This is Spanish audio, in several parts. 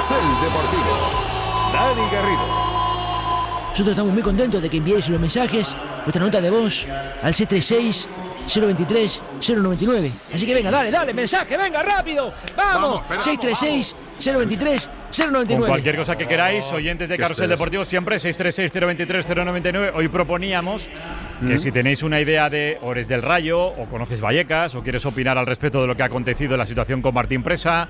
Carrusel Deportivo. Dani Garrido. Nosotros estamos muy contentos de que enviéis los mensajes, vuestra nota de voz al 636-023-099. Así que venga, dale, mensaje, venga, rápido. ¡Vamos! 636-023-099. Con cualquier cosa que queráis, oyentes de Carrusel Deportivo, siempre 636-023-099. Hoy proponíamos que si tenéis una idea de o eres del Rayo, o conoces Vallecas, o quieres opinar al respecto de lo que ha acontecido en la situación con Martín Presa,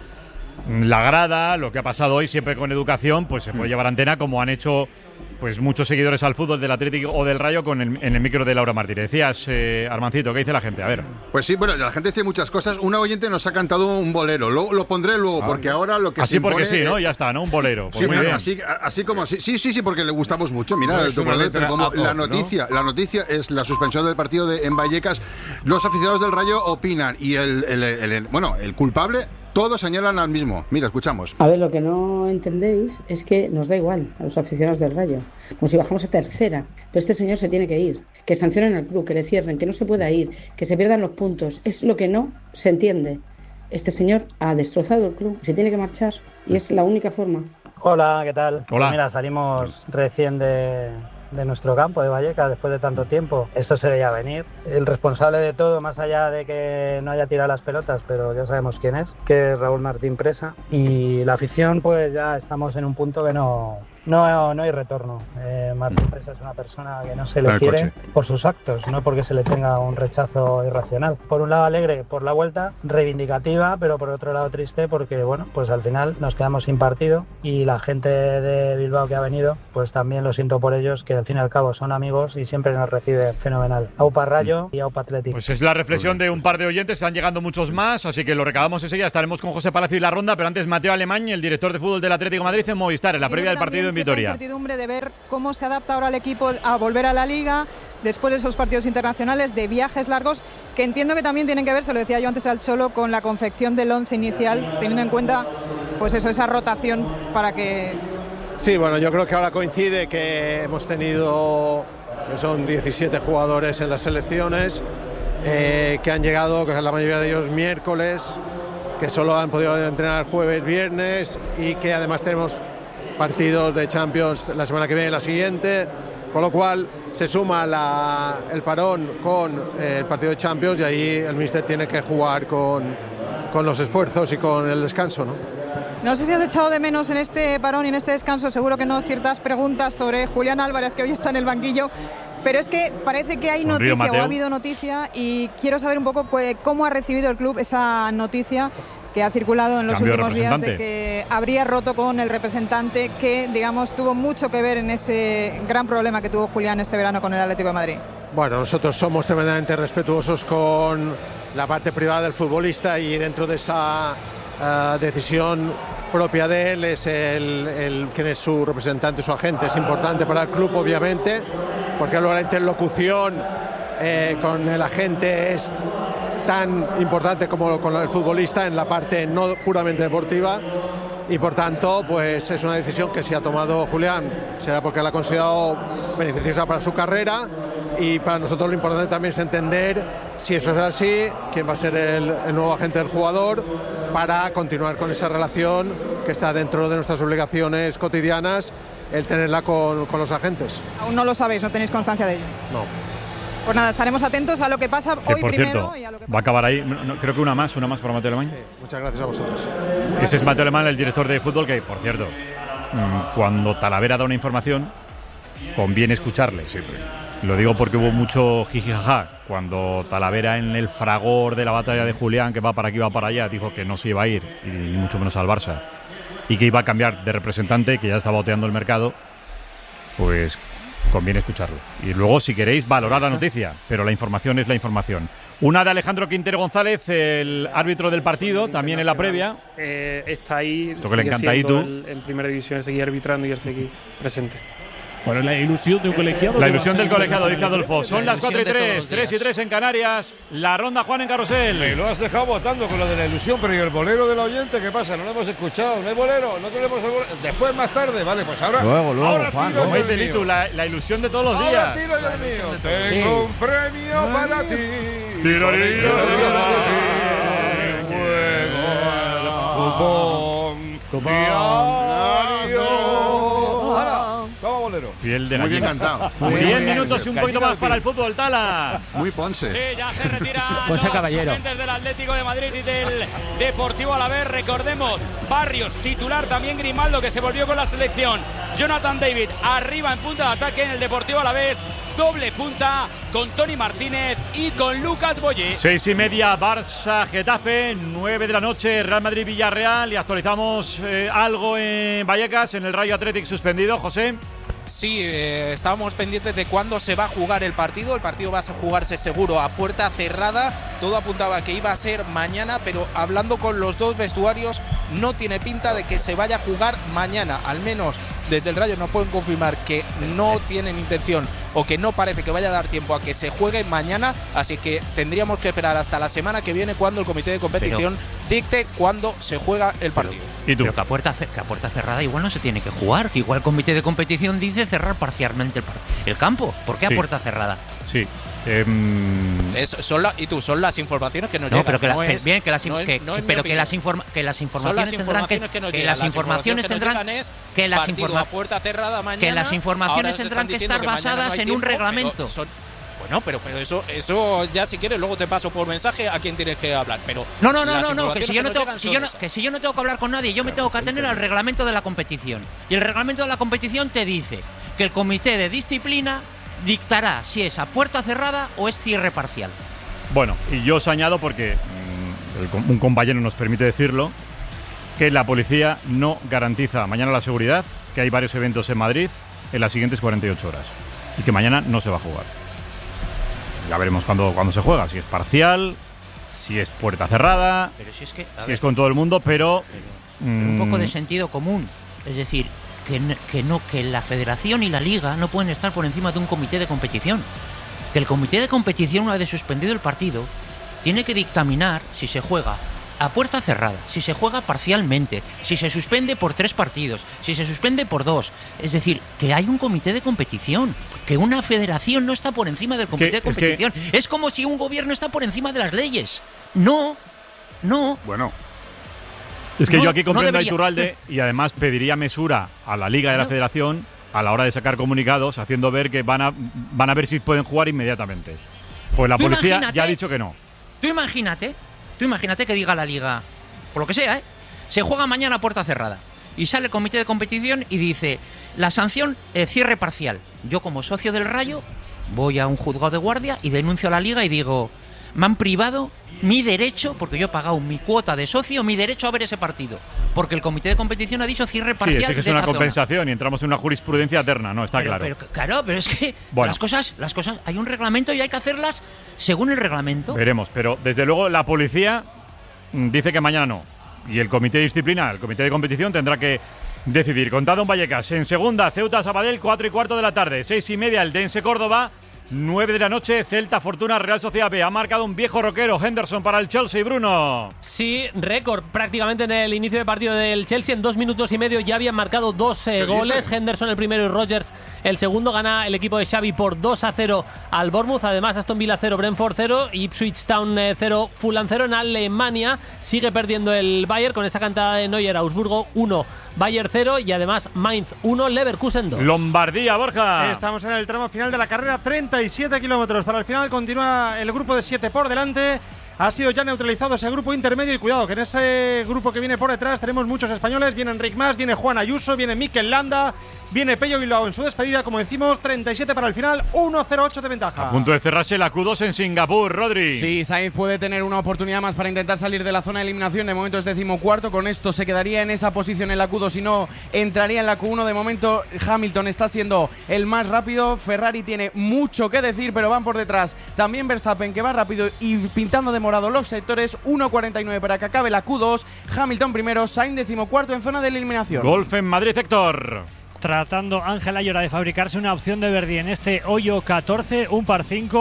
la grada, lo que ha pasado hoy, siempre con educación, pues se puede llevar antena, como han hecho pues muchos seguidores al fútbol del Atlético o del Rayo en el micro de Laura Martínez. Decías, Armancito, ¿qué dice la gente? A ver. Pues sí, bueno, la gente dice muchas cosas. Una oyente nos ha cantado un bolero. Lo pondré luego, porque ahora lo que así se impone, porque sí, ¿no? Ya está, ¿no? Un bolero. Pues sí, muy bien. así como sí, porque le gustamos mucho. Mira, la noticia es la suspensión del partido en Vallecas. Los aficionados del Rayo opinan y el culpable, todos señalan al mismo. Mira, escuchamos. A ver, lo que no entendéis es que nos da igual a los aficionados del Rayo, como si bajamos a tercera. Pero este señor se tiene que ir, que sancionen al club, que le cierren, que no se pueda ir, que se pierdan los puntos. Es lo que no se entiende. Este señor ha destrozado el club, se tiene que marchar y es la única forma. Hola, ¿qué tal? Hola. Pues mira, salimos recién de nuestro campo de Vallecas después de tanto tiempo. Esto se veía venir. El responsable de todo, más allá de que no haya tirado las pelotas, pero ya sabemos quién es, que es Raúl Martín Presa. Y la afición, pues ya estamos en un punto que no hay retorno. Martín Presa es una persona que no se le quiere por sus actos, no porque se le tenga un rechazo irracional. Por un lado alegre por la vuelta, reivindicativa, pero por otro lado triste porque, bueno, pues al final nos quedamos sin partido y la gente de Bilbao que ha venido, pues también lo siento por ellos, que al fin y al cabo son amigos y siempre nos recibe fenomenal. Aupa Rayo y Aupa Atlético. Pues es la reflexión de un par de oyentes, están llegando muchos más, así que lo recabamos enseguida. Estaremos con José Palacio y la ronda, pero antes Mateo Alemán, el director de fútbol del Atlético de Madrid en Movistar, en la previa del partido en Vitoria. Incertidumbre de ver cómo se adapta ahora el equipo a volver a la Liga después de esos partidos internacionales, de viajes largos, que entiendo que también tienen que ver, se lo decía yo antes al Cholo, con la confección del once inicial, teniendo en cuenta pues eso, esa rotación para que... Sí, bueno, yo creo que ahora coincide que hemos tenido, que son 17 jugadores en las selecciones, que han llegado, que la mayoría de ellos miércoles, que solo han podido entrenar jueves, viernes y que además tenemos partidos de Champions la semana que viene y la siguiente, con lo cual se suma el parón con el partido de Champions y ahí el míster tiene que jugar con los esfuerzos y con el descanso, ¿no? No sé si has echado de menos en este parón y en este descanso, seguro que no, ciertas preguntas sobre Julián Álvarez, que hoy está en el banquillo, pero es que parece que hay noticia, Mateo, o ha habido noticia, y quiero saber un poco cómo ha recibido el club esa noticia que ha circulado en los últimos días de que habría roto con el representante que, digamos, tuvo mucho que ver en ese gran problema que tuvo Julián este verano con el Atlético de Madrid. Bueno, nosotros somos tremendamente respetuosos con la parte privada del futbolista y dentro de esa decisión propia de él es quien es su representante, su agente. Es importante para el club, obviamente, porque luego la interlocución con el agente es tan importante como con el futbolista en la parte no puramente deportiva y por tanto pues es una decisión que si ha tomado Julián será porque la ha considerado beneficiosa para su carrera y para nosotros lo importante también es entender si eso es así, quién va a ser el nuevo agente del jugador para continuar con esa relación que está dentro de nuestras obligaciones cotidianas, el tenerla con los agentes. Aún no lo sabéis, no tenéis constancia de ello. No. Pues nada, estaremos atentos a lo que pasa hoy por primero. Cierto, y a lo que va a acabar ahí, creo que una más para Mateo Alemán. Sí, muchas gracias a vosotros. Este es Mateo Alemán, el director de fútbol, que por cierto, cuando Talavera da una información, conviene escucharle siempre. Lo digo porque hubo mucho jijijaja cuando Talavera, en el fragor de la batalla de Julián, que va para aquí, va para allá, dijo que no se iba a ir, y ni mucho menos al Barça, y que iba a cambiar de representante, que ya estaba boteando el mercado, pues conviene escucharlo. Y luego, si queréis, valorar la noticia, pero la información es la información. Una de Alejandro Quintero González, el árbitro del partido, también en la previa. Está ahí, esto que le encanta ahí tú. En primera división, seguir arbitrando y el seguir presente. Bueno, la ilusión de un colegiado. La ilusión del colegiado, dice Adolfo. Son las 4:03, 3:03 en Canarias. La ronda, Juan, en Carrusel. Me lo has dejado votando con lo de la ilusión, pero ¿y el bolero del oyente qué pasa? No lo hemos escuchado. ¿No hay bolero? No tenemos el bolero. Después, más tarde, vale, pues ahora. Luego, ahora Juan. Como dice Litu, la ilusión de todos los días. Ahora tiro yo el mío. Tengo un premio para ti. Tiro. Toma bolero. Piel de Muy bien gallina. cantado. 10 minutos y un poquito más para el fútbol, Tala. Muy Ponce. Sí, ya se retiran Ponce los Caballero. agentes del Atlético de Madrid y del Deportivo Alavés. Recordemos, Barrios titular, también Grimaldo, que se volvió con la selección. Jonathan David arriba en punta de ataque en el Deportivo Alavés. Doble punta con Toni Martínez y con Lucas Boye. 6:30, Barça, Getafe, 9 de la noche, Real Madrid, Villarreal. Y actualizamos algo en Vallecas, en el Rayo Athletic suspendido, José. Sí, estábamos pendientes de cuándo se va a jugar el partido. El partido va a jugarse seguro a puerta cerrada. Todo apuntaba que iba a ser mañana, pero hablando con los dos vestuarios, no tiene pinta de que se vaya a jugar mañana. Al menos desde el Rayo nos pueden confirmar que no tienen intención o que no parece que vaya a dar tiempo a que se juegue mañana. Así que tendríamos que esperar hasta la semana que viene, cuando el comité de competición dicte cuándo se juega el partido. ¿Y tú? Pero que a puerta cerrada igual no se tiene que jugar, que igual el comité de competición dice cerrar parcialmente el campo. ¿Por qué a puerta cerrada? Sí. Son las informaciones que nos no, llegan. Pero que las informaciones tendrán que estar basadas en un reglamento. Bueno, pero eso ya, si quieres, luego te paso por mensaje a quién tienes que hablar. Pero no, que si yo no tengo que hablar con nadie, yo me tengo que atener al reglamento de la competición. Y el reglamento de la competición te dice que el comité de disciplina dictará si es a puerta cerrada o es cierre parcial. Bueno, y yo os añado, porque un compañero nos permite decirlo, que la policía no garantiza mañana la seguridad, que hay varios eventos en Madrid en las siguientes 48 horas y que mañana no se va a jugar. Ya veremos cuándo se juega, si es parcial, si es puerta cerrada, pero si es con todo el mundo, pero un poco de sentido común. Es decir, que la federación y la liga no pueden estar por encima de un comité de competición. Que el comité de competición, una vez suspendido el partido, tiene que dictaminar si se juega a puerta cerrada, si se juega parcialmente, si se suspende por 3 partidos, si se suspende por 2. Es decir, que hay un comité de competición, que una federación no está por encima del comité de competición. Es como si un gobierno está por encima de las leyes. No. Bueno. Es que yo aquí comprendo a Iturralde y además pediría mesura a la Liga y a la Federación a la hora de sacar comunicados, haciendo ver que van a ver si pueden jugar inmediatamente. Pues la policía ya ha dicho que no. Tú imagínate que diga la Liga, por lo que sea, se juega mañana a puerta cerrada. Y sale el comité de competición y dice, la sanción, cierre parcial. Yo, como socio del Rayo, voy a un juzgado de guardia y denuncio a la Liga y digo, me han privado mi derecho, porque yo he pagado mi cuota de socio, mi derecho a ver ese partido. Porque el comité de competición ha dicho cierre parcial. Sí, es que es una compensación y entramos en una jurisprudencia eterna, ¿no? Está claro. Pero es que las cosas, hay un reglamento y hay que hacerlas según el reglamento. Veremos, pero desde luego la policía dice que mañana no. Y el comité de disciplina, el comité de competición tendrá que decidir. Contado en Vallecas, en segunda, Ceuta Sabadell, 4:15 de la tarde, 6:30 el Dense Córdoba, 9 de la noche, Celta Fortuna Real Sociedad B. Ha marcado un viejo roquero, Henderson, para el Chelsea, Bruno. Sí, récord prácticamente en el inicio de partido del Chelsea. En 2 minutos y medio ya habían marcado 2 goles. Henderson el primero y Rodgers el segundo. Gana el equipo de Xavi por 2-0 al Bournemouth. Además, Aston Villa 0, Brentford 0, Ipswich Town 0, Fulham 0. En Alemania sigue perdiendo el Bayern con esa cantada de Neuer. Augsburgo 1, Bayern 0 y además Mainz 1, Leverkusen 2. Lombardía, Borja. Estamos en el tramo final de la carrera, 37 kilómetros. Para el final continúa el grupo de 7 por delante. Ha sido ya neutralizado ese grupo intermedio y cuidado que en ese grupo que viene por detrás tenemos muchos españoles. Viene Enric Mas, viene Juan Ayuso, viene Mikel Landa, viene Pello Bilbao en su despedida. Como decimos, 37 para el final, 1:08 de ventaja. A punto de cerrarse la Q2 en Singapur, Rodri. Sí, Sainz puede tener una oportunidad más para intentar salir de la zona de eliminación. De momento es 14º, con esto se quedaría en esa posición en la Q2 y no entraría en la Q1. De momento Hamilton está siendo el más rápido. Ferrari tiene mucho que decir, pero van por detrás también Verstappen, que va rápido y pintando de morado los sectores. 1:49 para que acabe la Q2. Hamilton primero, Sainz 14º en zona de eliminación. Golf en Madrid, Héctor. Tratando Ángel Ayora de fabricarse una opción de Verdi en este hoyo 14, un par 5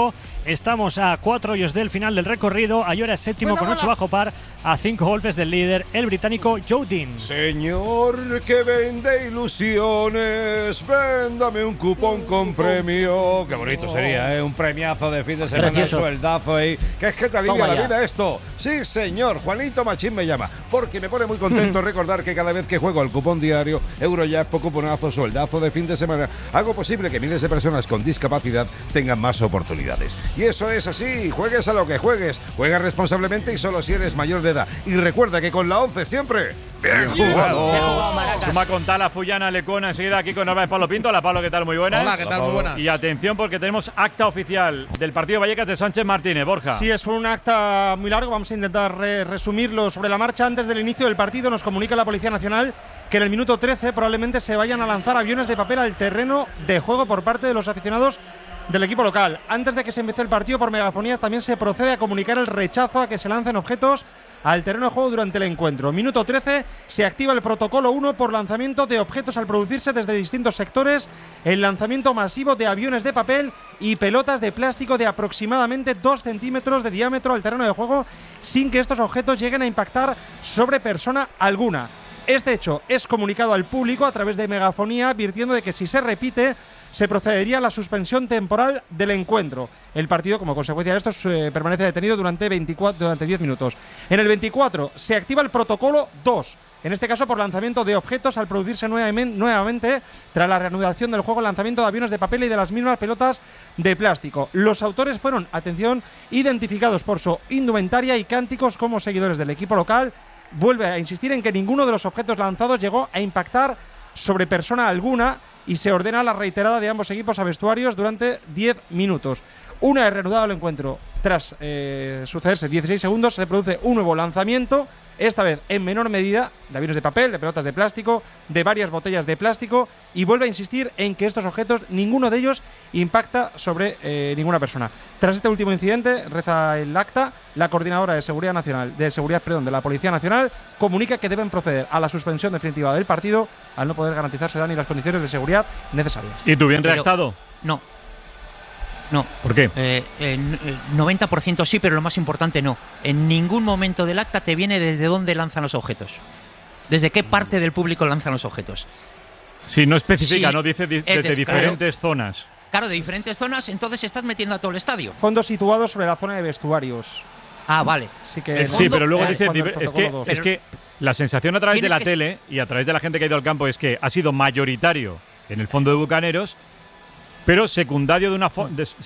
Estamos a 4 hoyos del final del recorrido. Ayora es séptimo con 8 bajo par, a 5 golpes del líder, el británico Joe Dean. Señor que vende ilusiones, véndame un cupón con premio. Qué bonito sería, ¿eh? Un premiazo de fin de semana, Precioso. sueldazo ahí. Que es que te alivia Toma la ya. vida esto. Sí, señor. Juanito Machín me llama, porque me pone muy contento recordar que cada vez que juego al cupón diario Eurojackpot, cuponazo, sueldazo de fin de semana, hago posible que miles de personas con discapacidad tengan más oportunidades. Y eso es así, juegues a lo que juegues, juega responsablemente y solo si eres mayor de edad. Y recuerda que con la 11 siempre, bien jugado. Suma con Tala, Fullana, Lecona, enseguida aquí con Álvarez Pablo Pinto. Hola Pablo, ¿qué tal? Muy buenas. Hola, ¿qué tal? Muy buenas. Y atención porque tenemos acta oficial del partido Vallecas de Sánchez Martínez. Borja. Sí, es un acta muy largo, vamos a intentar resumirlo sobre la marcha. Antes del inicio del partido nos comunica la Policía Nacional que en el minuto 13 probablemente se vayan a lanzar aviones de papel al terreno de juego por parte de los aficionados del equipo local. Antes de que se empiece el partido, por megafonía también se procede a comunicar el rechazo a que se lancen objetos al terreno de juego durante el encuentro. Minuto 13, se activa el protocolo 1 por lanzamiento de objetos al producirse desde distintos sectores el lanzamiento masivo de aviones de papel y pelotas de plástico de aproximadamente 2 centímetros de diámetro al terreno de juego sin que estos objetos lleguen a impactar sobre persona alguna. Este hecho es comunicado al público a través de megafonía, advirtiendo de que si se repite se procedería a la suspensión temporal del encuentro. El partido, como consecuencia de esto, permanece detenido durante 10 minutos. En el 24 se activa el protocolo 2, en este caso por lanzamiento de objetos al producirse nuevamente tras la reanudación del juego, el lanzamiento de aviones de papel y de las mismas pelotas de plástico. Los autores fueron, atención, identificados por su indumentaria y cánticos como seguidores del equipo local. Vuelve a insistir en que ninguno de los objetos lanzados llegó a impactar sobre persona alguna y se ordena la reiterada de ambos equipos a vestuarios durante 10 minutos. Una vez reanudado el encuentro, tras sucederse 16 segundos, se produce un nuevo lanzamiento, esta vez en menor medida, de aviones de papel, de pelotas de plástico, de varias botellas de plástico, y vuelve a insistir en que estos objetos, ninguno de ellos impacta sobre ninguna persona. Tras este último incidente, reza el acta, la coordinadora de seguridad de la Policía Nacional comunica que deben proceder a la suspensión definitiva del partido al no poder garantizarse ni las condiciones de seguridad necesarias. ¿Y tú bien redactado? No. ¿Por qué? 90% sí, pero lo más importante no. En ningún momento del acta te viene desde dónde lanzan los objetos. ¿Desde qué parte del público lanzan los objetos? Sí, no especifica, Sí, no dice desde diferentes zonas. Claro, de diferentes zonas, entonces estás metiendo a todo el estadio. Fondos situados sobre la zona de vestuarios. Ah, vale. Así que Sí, pero luego dice, protocolo es que la sensación a través de la tele y a través de la gente que ha ido al campo es que ha sido mayoritario en el fondo de Bucaneros, pero secundado de una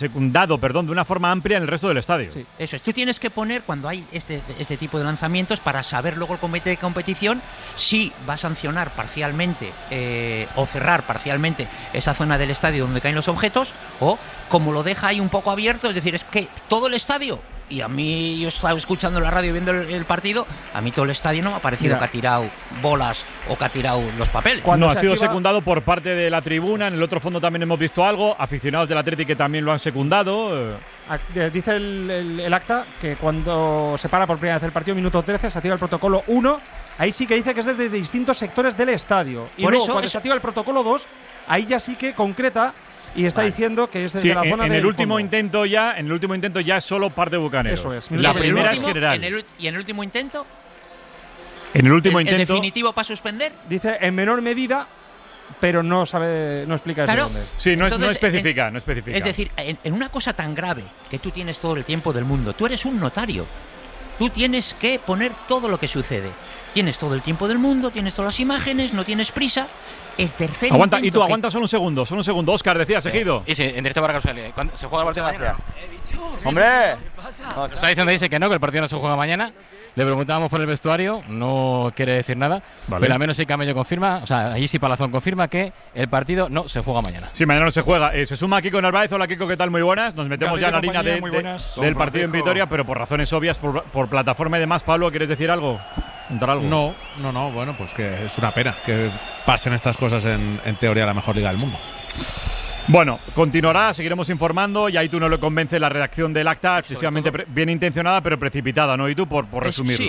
forma amplia en el resto del estadio. Sí. Eso es, tú tienes que poner cuando hay este tipo de lanzamientos para saber luego el comité de competición si va a sancionar parcialmente o cerrar parcialmente esa zona del estadio donde caen los objetos, o como lo deja ahí un poco abierto, es decir, es que todo el estadio. Y a mí, yo estaba escuchando la radio viendo el partido, a mí todo el estadio no me ha parecido que ha tirado bolas o que ha tirado los papeles. No, ha sido secundado por parte de la tribuna, en el otro fondo también hemos visto algo, aficionados del Athletic que también lo han secundado. Dice el acta que cuando se para por primera vez el partido, minuto 13, se activa el protocolo 1, ahí sí que dice que es desde distintos sectores del estadio. Y por luego eso, cuando se activa el protocolo 2, ahí ya sí que concreta y está diciendo que es desde la zona en del el último fondo. intento ya es solo parte de Bucaneros. Eso es. La primera es general. ¿Y en el último intento? En el último ¿El intento definitivo para suspender? Dice en menor medida, pero no explica desde dónde. Sí, no Entonces, especifica. Es decir, en una cosa tan grave que tú tienes todo el tiempo del mundo, tú eres un notario. Tú tienes que poner todo lo que sucede. Tienes todo el tiempo del mundo, tienes todas las imágenes, no tienes prisa. El tercer aguanta, intento y tú aguanta solo un segundo. Óscar, decías, Ejido. Y sí, en directo para Carlos. ¿Cuándo se juega el partido de Valencia? ¡Hombre! Lo está diciendo, dice que no, que el partido no se juega mañana. Le preguntábamos por el vestuario, no quiere decir nada, vale. Pero al menos sí Camello confirma, o sea, allí sí Palazón confirma que el partido no se juega mañana. Sí, mañana no se juega. Se suma Kiko Narváez. Hola Kiko, ¿qué tal? Muy buenas. Nos metemos ya en la harina del partido en Vitoria, pero por razones obvias, por plataforma y demás. Pablo, ¿quieres decir algo? ¿Contar algo? No, bueno, pues que es una pena que pasen estas cosas en teoría la mejor liga del mundo. Bueno, continuará, seguiremos informando y ahí tú no le convence la redacción del acta, excesivamente bien intencionada pero precipitada, ¿no? Y tú por resumirlo.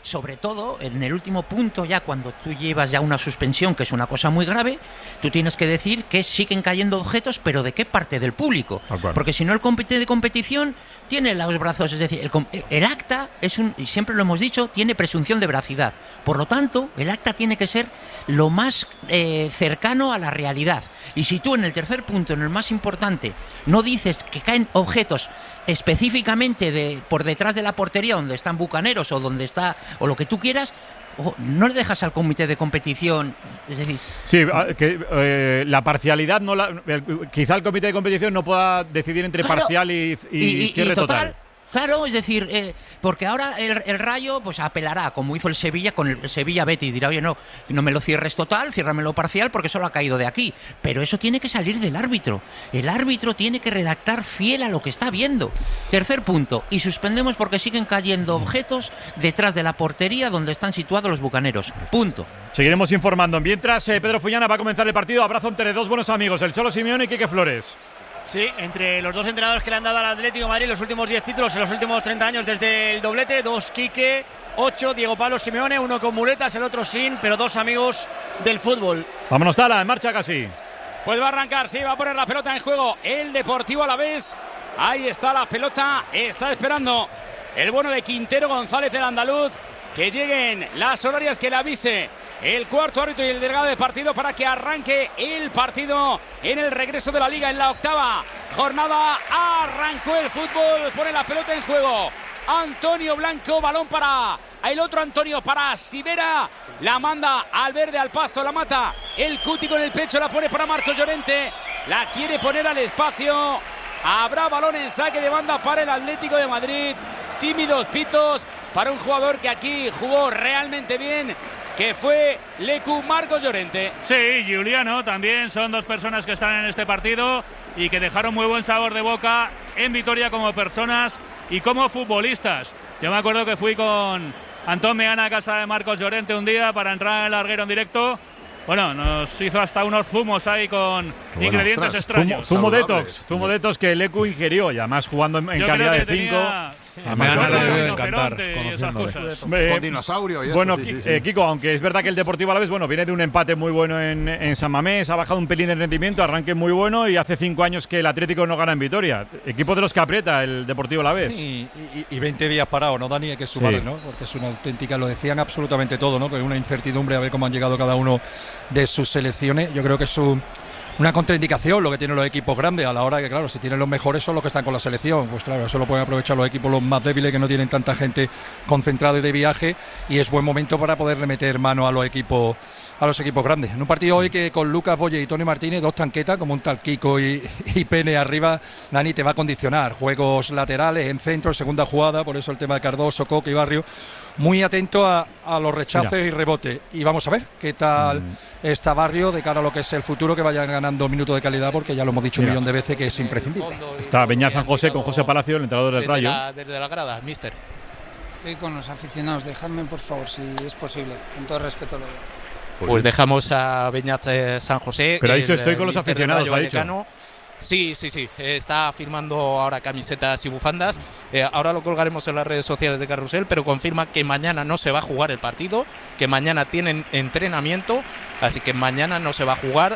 sobre todo en el último punto, ya cuando tú llevas ya una suspensión, que es una cosa muy grave, tú tienes que decir que siguen cayendo objetos, pero ¿de qué parte del público? Porque si no, el comité de competición tiene los brazos, es decir, el acta y siempre lo hemos dicho, tiene presunción de veracidad. Por lo tanto, el acta tiene que ser lo más cercano a la realidad. Y si tú en el tercer punto, en el más importante, no dices que caen objetos específicamente por detrás de la portería donde están Bucaneros o donde está o lo que tú quieras, no le dejas al comité de competición, es decir, sí, que la parcialidad quizá el comité de competición no pueda decidir entre parcial y cierre total. Claro, es decir, porque ahora el Rayo pues apelará, como hizo el Sevilla con el Sevilla Betis, dirá, oye, no me lo cierres total, ciérramelo parcial porque solo ha caído de aquí. Pero eso tiene que salir del árbitro. El árbitro tiene que redactar fiel a lo que está viendo. Tercer punto, y suspendemos porque siguen cayendo objetos detrás de la portería donde están situados los Bucaneros. Punto. Seguiremos informando. Mientras Pedro Fullana va a comenzar el partido, abrazo entre dos buenos amigos, el Cholo Simeone y Quique Flores. Sí, entre los dos entrenadores que le han dado al Atlético de Madrid los últimos 10 títulos en los últimos 30 años desde el doblete, 2 Quique, 8 Diego Pablo Simeone, uno con muletas, el otro sin, pero dos amigos del fútbol. Vámonos, Tala, en marcha casi. Pues va a arrancar, sí, va a poner la pelota en juego el Deportivo Alavés. Ahí está la pelota, está esperando el bueno de Quintero González, el andaluz, que lleguen las horarias que le avise el cuarto árbitro y el delegado de partido para que arranque el partido en el regreso de la Liga en la octava jornada. Arrancó el fútbol, pone la pelota en juego Antonio Blanco, balón para el otro Antonio, para Sivera, la manda al verde, al pasto, la mata el Cuti con el pecho, la pone para Marcos Llorente, la quiere poner al espacio. Habrá balón en saque de banda para el Atlético de Madrid. Tímidos pitos para un jugador que aquí jugó realmente bien, que fue Lecu, Marcos Llorente. Sí, Giuliano también son dos personas que están en este partido y que dejaron muy buen sabor de boca en Vitoria como personas y como futbolistas. Yo me acuerdo que fui con Antón Meana a casa de Marcos Llorente un día para entrar en el larguero en directo. Bueno, nos hizo hasta unos zumos ahí con ingredientes extraños. Zumo detox que Lecu ingirió, y además jugando en calidad de 5. A Meana le debe encantar con dinosaurio y eso. Bueno, sí, sí. Kiko, aunque es verdad que el Deportivo Alavés viene de un empate muy bueno en San Mamés, ha bajado un pelín el rendimiento, arranque muy bueno, y hace 5 años que el Atlético no gana en Vitoria. Equipo de los que aprieta el Deportivo Alavés. Y 20 días parado, ¿no, Dani? Hay que sumarle, ¿no? Porque es una auténtica, lo decían absolutamente todo, ¿no? Que es una incertidumbre a ver cómo han llegado cada uno de sus selecciones. Yo creo que es una contraindicación lo que tienen los equipos grandes a la hora de que, claro, si tienen los mejores son los que están con la selección, pues claro, eso lo pueden aprovechar los equipos los más débiles que no tienen tanta gente concentrada y de viaje, y es buen momento para poderle meter mano a los equipos grandes. En un partido hoy que con Lucas Boye y Tony Martínez, dos tanquetas como un tal Kiko y Pene arriba, Dani, te va a condicionar juegos laterales, en centro, segunda jugada, por eso el tema de Cardoso, Coque y Barrio, muy atento a los rechaces y rebotes, y vamos a ver qué tal está Barrio de cara a lo que es el futuro, que vayan ganando minutos de calidad, porque ya lo hemos dicho un millón de veces que es imprescindible. Está Beñat San José con José Palacio, el entrenador del Rayo. Desde la grada, mister. Estoy con los aficionados, dejadme por favor, si es posible, con todo respeto lo digo. Pues dejamos a Beñat San José. Pero ha dicho estoy con los aficionados, ha dicho. Sí, está firmando ahora camisetas y bufandas. Ahora lo colgaremos en las redes sociales de Carrusel, pero confirma que mañana no se va a jugar el partido, que mañana tienen entrenamiento, así que mañana no se va a jugar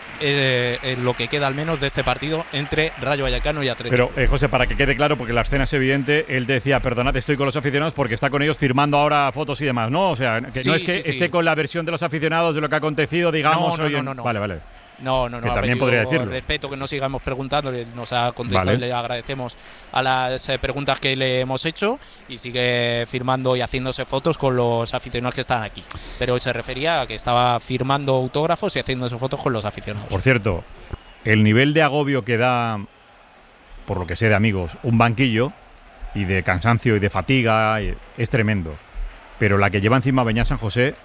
en lo que queda al menos de este partido entre Rayo Vallecano y Atlético. Pero, José, para que quede claro, porque la escena es evidente, él decía, perdonad, estoy con los aficionados porque está con ellos firmando ahora fotos y demás, ¿no? O sea, que no es que esté con la versión de los aficionados de lo que ha acontecido, digamos. No. Vale. No, que también podría decirlo. Respeto que nos sigamos preguntando, nos ha contestado y le agradecemos a las preguntas que le hemos hecho, y sigue firmando y haciéndose fotos con los aficionados que están aquí. Pero se refería a que estaba firmando autógrafos y haciéndose fotos con los aficionados. Por cierto, el nivel de agobio que da, por lo que sé de amigos, un banquillo, y de cansancio y de fatiga, es tremendo. Pero la que lleva encima Beñat San José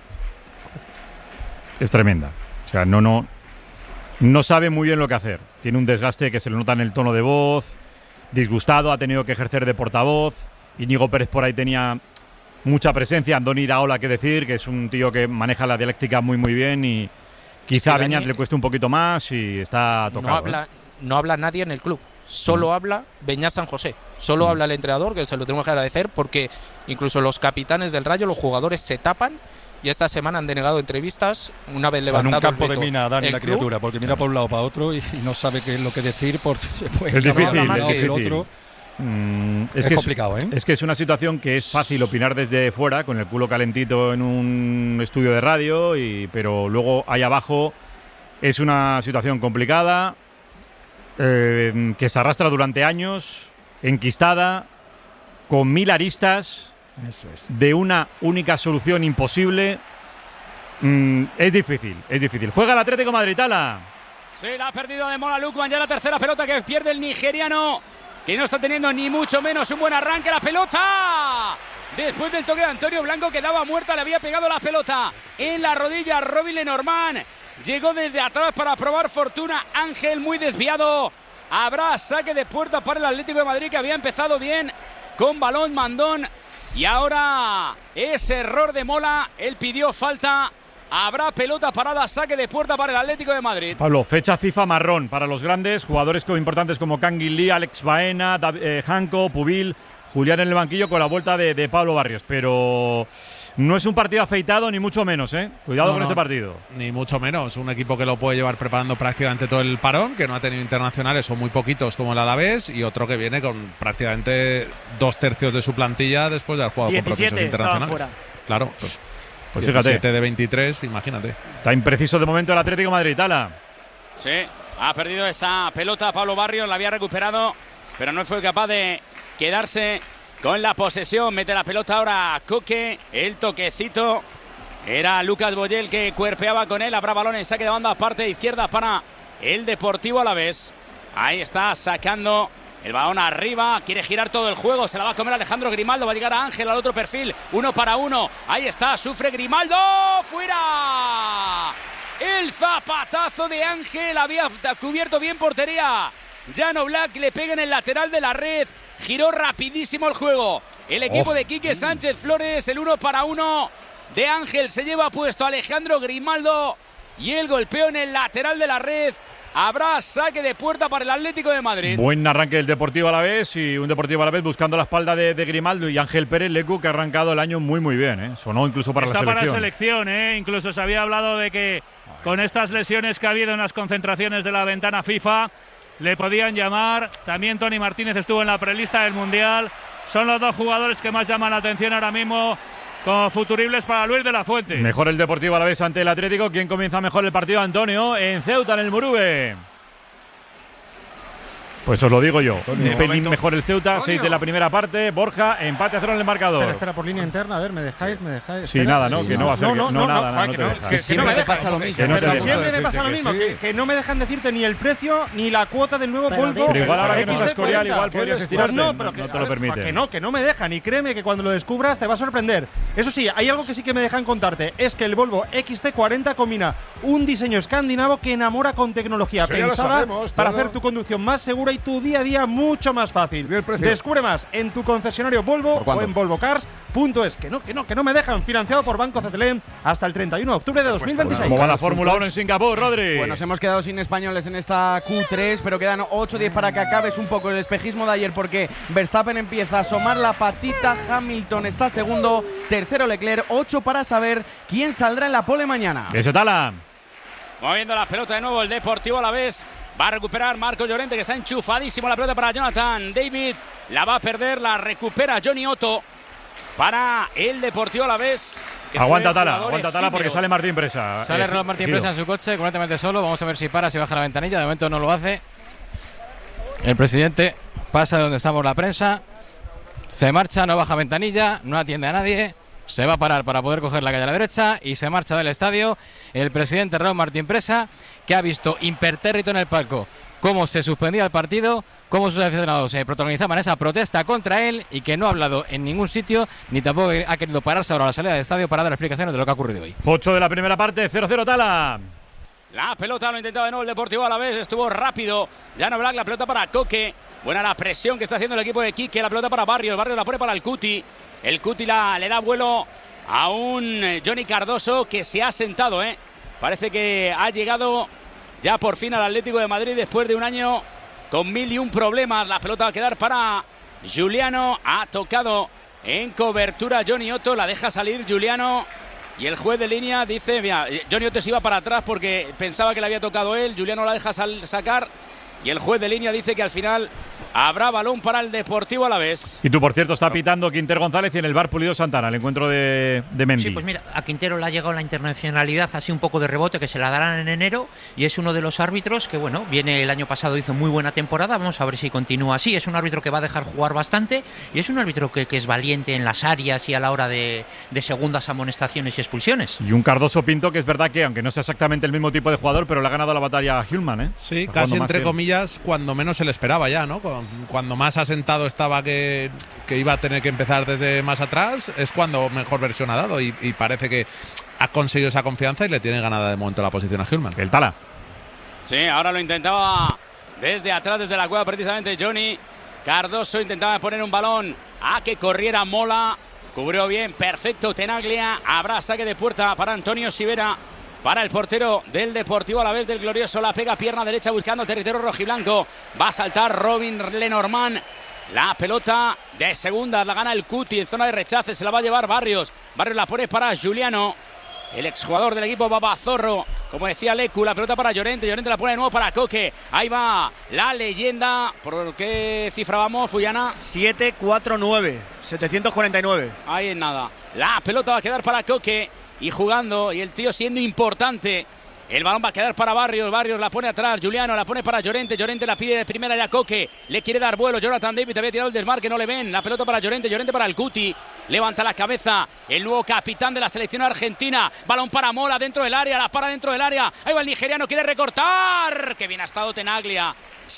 es tremenda. O sea, no sabe muy bien lo que hacer. Tiene un desgaste que se le nota en el tono de voz, disgustado, ha tenido que ejercer de portavoz. Íñigo Pérez por ahí tenía mucha presencia, Andoni Iraola, que decir, que es un tío que maneja la dialéctica muy bien, y quizá a Beñat le cueste un poquito más y está tocado. No habla nadie en el club. O solo habla Beñat San José. Solo habla el entrenador, que se lo tenemos que agradecer, porque incluso los capitanes del Rayo, los jugadores se tapan y esta semana han denegado entrevistas una vez levantado en un campo el veto de mina, Dani, la criatura, porque mira por un lado para otro y no sabe qué es lo que decir porque se puede es difícil, más que el difícil. otro. Es que complicado, ¿eh? Es que es una situación que es fácil opinar desde fuera, con el culo calentito en un estudio de radio, pero luego ahí abajo es una situación complicada, que se arrastra durante años, enquistada, con 1000 aristas, eso es, de una única solución imposible. Es difícil, es difícil. Juega el Atlético de Madrid, Tala. Sí, la ha perdido de Mola Lukman, ya la tercera pelota que pierde el nigeriano, que no está teniendo ni mucho menos un buen arranque. La pelota, después del toque de Antonio Blanco, que daba muerta, le había pegado la pelota en la rodilla a Robin Lenormand. Llegó desde atrás para probar fortuna Ángel, muy desviado. Habrá saque de puerta para el Atlético de Madrid, que había empezado bien con balón mandón. Y ahora ese error de Mola, él pidió falta. Habrá pelota parada, saque de puerta para el Atlético de Madrid. Pablo, fecha FIFA marrón para los grandes, jugadores importantes como Kangin Lee, Alex Baena, Janko, Pubil, Julián en el banquillo, con la vuelta de Pablo Barrios. Pero no es un partido afeitado, ni mucho menos, ¿eh? Cuidado con este partido. Ni mucho menos. Un equipo que lo puede llevar preparando prácticamente todo el parón, que no ha tenido internacionales o muy poquitos como el Alavés, y otro que viene con prácticamente 2/3 de su plantilla después de haber jugado con procesos internacionales. Fuera. Claro, pues fíjate. 17 de 23, imagínate. Está impreciso de momento el Atlético de Madrid, Tala. Sí, ha perdido esa pelota Pablo Barrios, la había recuperado, pero no fue capaz de quedarse con la posesión. Mete la pelota ahora Coque, el toquecito. Era Lucas Boyel que cuerpeaba con él. Habrá balón en saque de banda, parte izquierda para el Deportivo Alavés. Ahí está sacando el balón arriba, quiere girar todo el juego, se la va a comer Alejandro Grimaldo, va a llegar a Ángel al otro perfil, 1 para 1, ahí está, sufre Grimaldo, fuera. El zapatazo de Ángel, había cubierto bien portería. Jan Oblak le pega en el lateral de la red, giró rapidísimo el juego. El equipo de Quique Sánchez Flores, el 1 para 1 de Ángel, se lleva puesto a Alejandro Grimaldo y el golpeo en el lateral de la red. Habrá saque de puerta para el Atlético de Madrid. Buen arranque del Deportivo Alavés, y un Deportivo Alavés buscando la espalda de Grimaldo y Ángel Pérez Lecu, que ha arrancado el año muy bien, ¿eh? Sonó incluso para la selección. Está para la selección, ¿eh? Incluso se había hablado de que con estas lesiones que ha habido en las concentraciones de la ventana FIFA le podían llamar. También Tony Martínez estuvo en la prelista del Mundial. Son los dos jugadores que más llaman la atención ahora mismo como futuribles para Luis de la Fuente. Mejor el Deportivo Alavés ante el Atlético. ¿Quién comienza mejor el partido, Antonio? En Ceuta, en el Murube. Pues os lo digo yo. Un pelín mejor el Ceuta, 6 de la primera parte. Borja, empate a 0 en el marcador. Espera, por línea interna, a ver, ¿me dejáis? Sí, nada, ¿no? Que no va a ser. No, nada, no te dejas. Que siempre me pasa lo mismo. Siempre me pasa lo mismo, que no me dejan decirte ni el precio ni la cuota del nuevo Volvo. Pero igual ahora que no estás Escorial, igual podrías estirarte. No, pero no te lo permite. Que no me dejan. Y créeme que cuando lo descubras te va a sorprender. Eso sí, hay algo que sí que me dejan contarte. Es que el Volvo XC40 combina un diseño escandinavo que enamora con tecnología pensada para hacer tu conducción más segura y tu día a día mucho más fácil. Descubre más en tu concesionario Volvo o en volvocars.es. Que no me dejan. Financiado por Banco CTLM hasta el 31 de octubre de 2026. ¿Cómo va la Fórmula 1 en Singapur, Rodri? Pues nos hemos quedado sin españoles en esta Q3, pero quedan 8-10 para que acabes un poco el espejismo de ayer, porque Verstappen empieza a asomar la patita, Hamilton está segundo, tercero Leclerc, 8 para saber quién saldrá en la pole mañana. ¿Qué se tala? Moviendo la pelota de nuevo el Deportivo Alavés. Va a recuperar Marco Llorente, que está enchufadísimo la pelota para Jonathan David. La va a perder, la recupera Johnny Otto para el Deportivo Alavés. Aguanta Tala porque sale Martín Presa. Sale Martín Presa en su coche, completamente solo. Vamos a ver si para, si baja la ventanilla. De momento no lo hace. El presidente pasa de donde estamos la prensa. Se marcha, no baja ventanilla, no atiende a nadie. Se va a parar para poder coger la calle a la derecha y se marcha del estadio el presidente Raúl Martín Presa, que ha visto impertérrito en el palco cómo se suspendía el partido, cómo sus aficionados se protagonizaban esa protesta contra él y que no ha hablado en ningún sitio ni tampoco ha querido pararse ahora a la salida del estadio para dar explicaciones de lo que ha ocurrido hoy. 8 de la primera parte, 0-0 Tala. La pelota lo intentaba de nuevo el Deportivo Alavés, estuvo rápido. Jan Oblak, la pelota para Coque. Buena la presión que está haciendo el equipo de Quique, la pelota para Barrios. Barrios la pone para el Cuti. El Cuti le da vuelo a un Johnny Cardoso que se ha sentado, Parece que ha llegado ya por fin al Atlético de Madrid después de un año con 1001 problemas. La pelota va a quedar para Giuliano. Ha tocado en cobertura Johnny Otto, la deja salir Giuliano. Y el juez de línea dice, mira, Johnny Otto se iba para atrás porque pensaba que le había tocado él. Giuliano la deja sacar. Y el juez de línea dice que al final habrá balón para el Deportivo Alavés. Y tú, por cierto, está pitando Quintero González y en el VAR Pulido Santana, el encuentro de Mendy. Sí, pues mira, a Quintero le ha llegado la internacionalidad así un poco de rebote, que se la darán en enero, y es uno de los árbitros que, bueno, viene el año pasado, hizo muy buena temporada, vamos a ver si continúa así. Es un árbitro que va a dejar jugar bastante y es un árbitro que es valiente en las áreas y a la hora de segundas amonestaciones y expulsiones. Y un Cardoso Pinto que es verdad que, aunque no sea exactamente el mismo tipo de jugador, pero le ha ganado la batalla a Hillman, ¿eh? Sí, está casi entre bien. Comillas, cuando menos se le esperaba ya, ¿no? Cuando más asentado estaba que iba a tener que empezar desde más atrás, es cuando mejor versión ha dado y parece que ha conseguido esa confianza y le tiene ganada de momento la posición a Hillman. El Tala. Sí, ahora lo intentaba desde atrás, desde la cueva precisamente Johnny. Cardoso intentaba poner un balón a que corriera Mola. Cubrió bien, perfecto Tenaglia. Habrá saque de puerta para Antonio Sivera. Para el portero del Deportivo Alavés del Glorioso, la pega pierna derecha buscando territorio rojiblanco. Va a saltar Robin Lenormand. La pelota de segunda la gana el Cuti en zona de rechace. Se la va a llevar Barrios. Barrios la pone para Giuliano, el exjugador del equipo Babazorro. Como decía Lecu, la pelota para Llorente. Llorente la pone de nuevo para Coque. Ahí va la leyenda. ¿Por qué cifra vamos, Fuyana? 749. 749. Ahí en nada. La pelota va a quedar para Coque. Y jugando, y el tío siendo importante. El balón va a quedar para Barrios. Barrios la pone atrás. Giuliano la pone para Llorente. Llorente la pide de primera ya Coque. Le quiere dar vuelo. Jonathan David había tirado el desmarque. No le ven. La pelota para Llorente. Llorente para el Cuti. Levanta la cabeza. El nuevo capitán de la selección argentina. Balón para Mola dentro del área. La para dentro del área. Ahí va el nigeriano. Quiere recortar. Qué bien ha estado Tenaglia.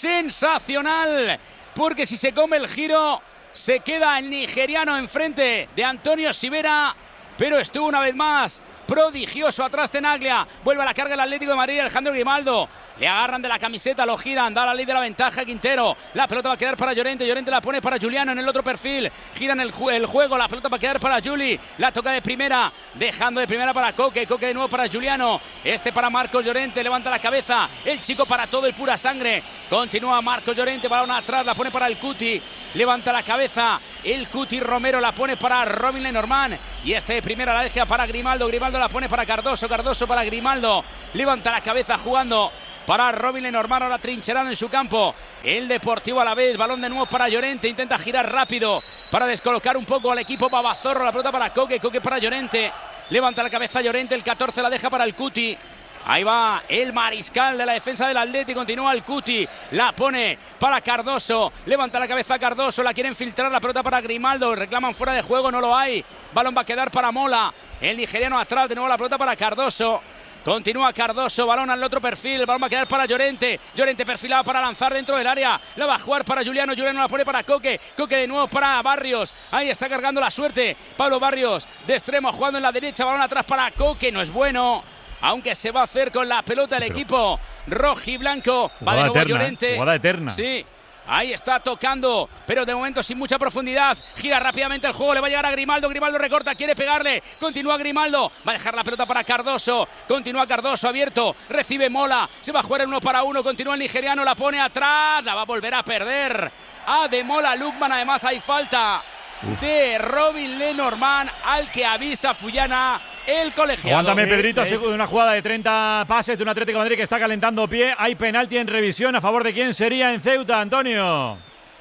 Sensacional. Porque si se come el giro, se queda el nigeriano enfrente de Antonio Sivera. Pero estuvo una vez más prodigioso atrás Tenaglia. Vuelve a la carga el Atlético de Madrid, Alejandro Grimaldo. Le agarran de la camiseta, lo giran, da la ley de la ventaja Quintero. La pelota va a quedar para Llorente. Llorente la pone para Giuliano en el otro perfil. Giran el juego, la pelota va a quedar para Juli. La toca de primera, dejando de primera para Coque. Coque de nuevo para Giuliano. Este para Marcos Llorente, levanta la cabeza. El chico para todo, el pura sangre. Continúa Marcos Llorente, balón atrás, la pone para el Cuti. Levanta la cabeza, el Cuti Romero la pone para Robin Lenormand. Y este de primera la deja para Grimaldo. Grimaldo la pone para Cardoso. Cardoso para Grimaldo. Levanta la cabeza jugando para Robin Lenormand, ahora trincherado en su campo el Deportivo Alavés. Balón de nuevo para Llorente, intenta girar rápido para descolocar un poco al equipo Babazorro. La pelota para Coque, Coque para Llorente. Levanta la cabeza Llorente, el 14 la deja para el Cuti. Ahí va el mariscal de la defensa del Atleti. Continúa el Cuti. La pone para Cardoso. Levanta la cabeza Cardoso. La quieren filtrar. La pelota para Grimaldo. Reclaman fuera de juego. No lo hay. Balón va a quedar para Mola. El nigeriano atrás. De nuevo la pelota para Cardoso. Continúa Cardoso, balón al otro perfil, el balón va a quedar para Llorente. Llorente perfilado para lanzar dentro del área. La va a jugar para Giuliano, Giuliano la pone para Coque. Coque de nuevo para Barrios. Ahí está cargando la suerte Pablo Barrios, de extremo jugando en la derecha. Balón atrás para Coque, no es bueno. Aunque se va a hacer con la pelota el equipo rojiblanco. Va de nuevo eterna, Llorente. Jugada eterna. Sí. Ahí está tocando, pero de momento sin mucha profundidad. Gira rápidamente el juego, le va a llegar a Grimaldo. Grimaldo recorta, quiere pegarle. Continúa Grimaldo, va a dejar la pelota para Cardoso. Continúa Cardoso abierto, recibe Mola. Se va a jugar el 1 para 1. Continúa el nigeriano, la pone atrás. La va a volver a perder. Ademola Lookman, además hay falta de Robin Lenormand, al que avisa Fuyana, el colegiado. Aguántame, Pedrito, de una jugada de 30 pases de un Atlético de Madrid que está calentando pie. Hay penalti en revisión. ¿A favor de quién sería en Ceuta, Antonio?